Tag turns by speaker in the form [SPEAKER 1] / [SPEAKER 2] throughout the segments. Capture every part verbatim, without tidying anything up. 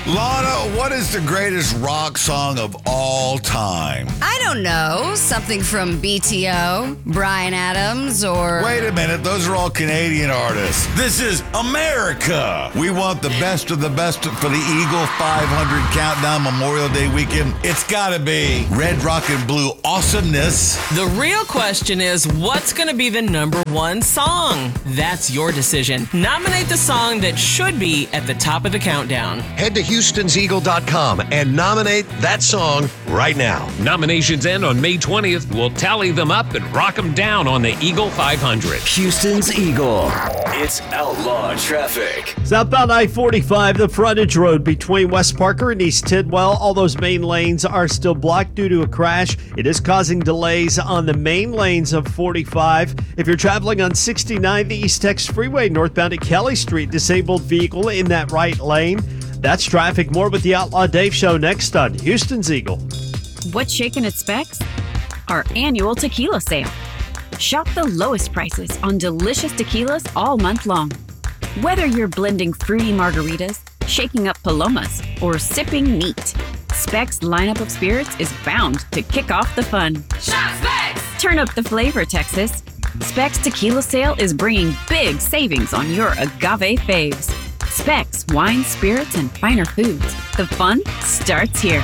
[SPEAKER 1] Lana, what is the greatest rock song of all time?
[SPEAKER 2] I don't know. Something from B T O, Bryan Adams, or...
[SPEAKER 1] Wait a minute. Those are all Canadian artists. This is America. We want the best of the best for the Eagle five hundred Countdown Memorial Day weekend. It's got to be Red, Rock, and Blue awesomeness.
[SPEAKER 3] The real question is, what's going to be the number one song? That's your decision. Nominate the song that should be at the top of the countdown.
[SPEAKER 4] Head to Houston's Eagle dot com and nominate that song right now.
[SPEAKER 5] Nominations end on May twentieth. We'll tally them up and rock them down on the Eagle five hundred.
[SPEAKER 6] Houston's Eagle. It's Outlaw Traffic.
[SPEAKER 7] Southbound I forty-five, the frontage road between West Parker and East Tidwell. All those main lanes are still blocked due to a crash. It is causing delays on the main lanes of forty-five. If you're traveling on sixty-nine, the East Tex Freeway northbound at Kelly Street, disabled vehicle in that right lane. That's traffic. More with the Outlaw Dave Show next on Houston's Eagle.
[SPEAKER 8] What's shaking at Specs? Our annual tequila sale. Shop the lowest prices on delicious tequilas all month long. Whether you're blending fruity margaritas, shaking up palomas, or sipping neat, Specs' lineup of spirits is bound to kick off the fun.
[SPEAKER 9] Shop Specs!
[SPEAKER 8] Turn up the flavor, Texas. Specs Tequila Sale is bringing big savings on your agave faves. Specs Wine, Spirits, and Finer Foods. The fun starts here.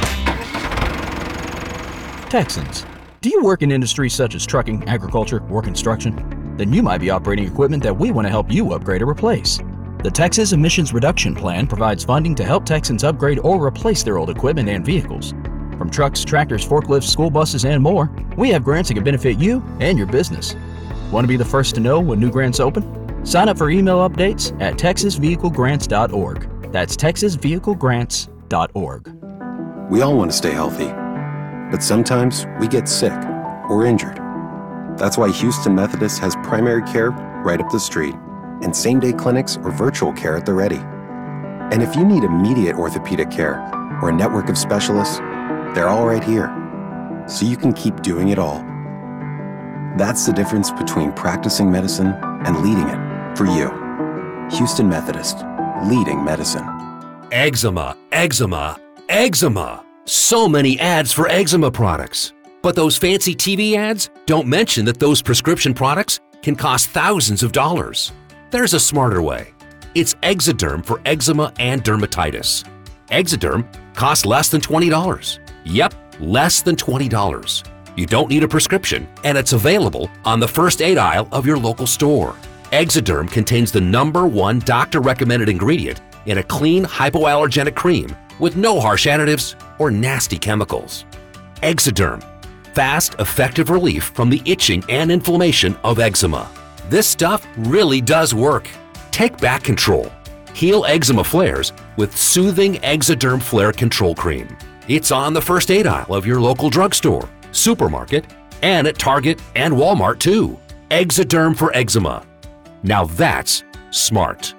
[SPEAKER 10] Texans, do you work in industries such as trucking, agriculture, or construction? Then you might be operating equipment that we want to help you upgrade or replace. The Texas Emissions Reduction Plan provides funding to help Texans upgrade or replace their old equipment and vehicles. From trucks, tractors, forklifts, school buses, and more, we have grants that can benefit you and your business. Want to be the first to know when new grants open? Sign up for email updates at texas vehicle grants dot org. That's texas vehicle grants dot org.
[SPEAKER 11] We all want to stay healthy, but sometimes we get sick or injured. That's why Houston Methodist has primary care right up the street and same-day clinics or virtual care at the ready. And if you need immediate orthopedic care or a network of specialists, they're all right here, so you can keep doing it all. That's the difference between practicing medicine and leading it for you. Houston Methodist, leading medicine.
[SPEAKER 12] Eczema, eczema, eczema. So many ads for eczema products. But those fancy T V ads don't mention that those prescription products can cost thousands of dollars. There's a smarter way. It's Exoderm for eczema and dermatitis. Exoderm costs less than twenty dollars. Yep, less than twenty dollars. You don't need a prescription, and it's available on the first aid aisle of your local store. Exoderm contains the number one doctor-recommended ingredient in a clean, hypoallergenic cream with no harsh additives or nasty chemicals. Exoderm, fast, effective relief from the itching and inflammation of eczema. This stuff really does work. Take back control. Heal eczema flares with soothing Exoderm Flare Control Cream. It's on the first aid aisle of your local drugstore, supermarket, and at Target and Walmart too. Exoderm for eczema. Now that's smart.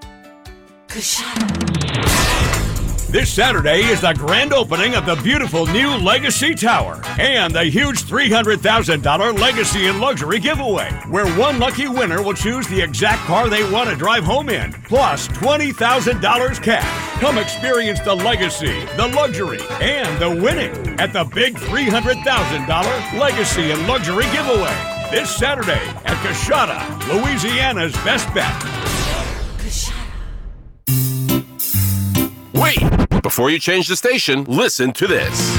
[SPEAKER 13] This Saturday is the grand opening of the beautiful new Legacy Tower and the huge three hundred thousand dollars Legacy and Luxury giveaway, where one lucky winner will choose the exact car they want to drive home in, plus twenty thousand dollars cash. Come experience the Legacy, the Luxury, and the winning at the big three hundred thousand dollars Legacy and Luxury giveaway this Saturday at Coshada, Louisiana's best bet.
[SPEAKER 14] Wait! Before you change the station, listen to this.